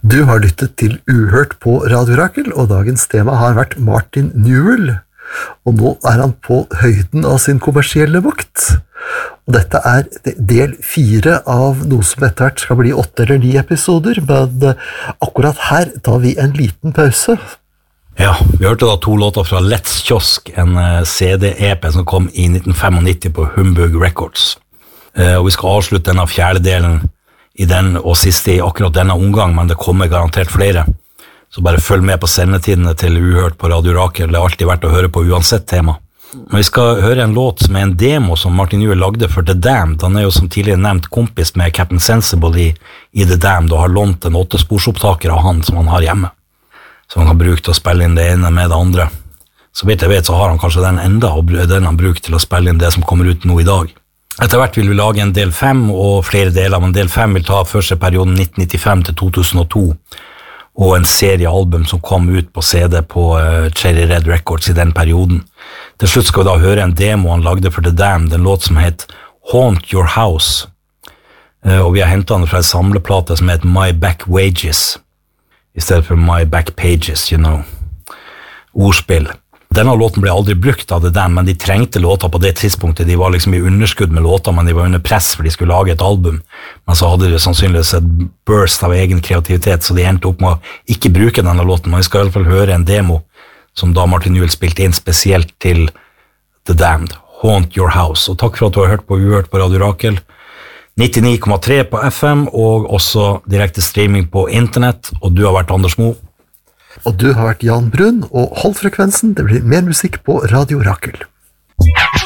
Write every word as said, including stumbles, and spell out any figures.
Du har lyttet til Uhørt på Radio Rakel, og dagens tema har vært Martin Newell. Og nå er han på høyden av sin kommersielle makt. Og dette er del fire av noe som etter hvert skal bli åtte eller ni episoder, men akkurat her tar vi en liten pause. Ja, vi hørte da to låter fra Let's Kiosk, en C D-E P som kom i nitten nittifem på Humbug Records. Og vi skal avslutte denne fjerde delen i den og siste i akkurat denne omgang, men det kommer garantert flere. Så bare følg med på sendetidene til Uhørt på Radio Rakel, det er alltid verdt å høre på uansett tema. Men vi skal høre en låt som er en demo som Martin Newell lagde for The Damned. Han er jo som tidligere nevnt kompis med Captain Sensible i, i The Damned, og har lånt en åttesporsopptaker av han som han har hjemme. Som han har brukt til å spille inn det ene med det andre. Så vidt jeg vet så har han kanskje den enda, og den han brukt til å spille inn det som kommer ut nå i dag. Etter hvert vil vi lage en del fem og flere deler, men del fem vil ta første perioden nitten nittifem til to tusen og to, og en serie album som kom ut på C D på uh, Cherry Red Records i den perioden. Til slutt skal vi da høre en demo han lagde for The Damned, en låt som het Haunt Your House, uh, og vi har hentet den fra en samleplate som het My Back Wages, i stedet for My Back Pages, you know. Ordspill. Denne låten ble aldri brukt av det der, men de trengte låter på det tidspunktet. De var liksom i underskudd med låter, men de var under press for de skulle lage et album. Men så hadde de sannsynligvis et burst av egen kreativitet, så de endte opp med å ikke bruke denne låten. Men vi skal i hvert fall høre en demo som da Martin Newell spilte inn spesielt til The Damned, Haunt Your House. Og takk for at du har hørt på Uhørt på Radio Rakel. nittini komma tre på F M, og også direkte streaming på internett. Og du har vært Anders Mo. Og du har vært Jan Brun, og hold frekvensen, det blir mer musikk på Radio Rakel.